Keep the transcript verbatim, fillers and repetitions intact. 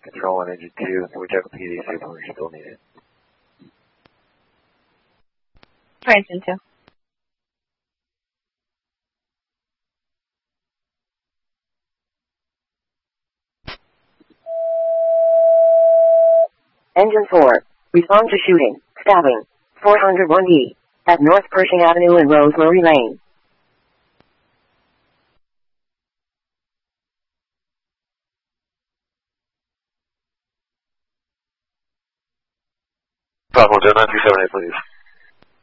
Control on engine two. Can we check the P D, see if we still need it? Try engine two. Engine four. Respond to shooting, stabbing, four oh one D, at North Pershing Avenue and Rosemary Lane. Bravo, nine two seven eight, please.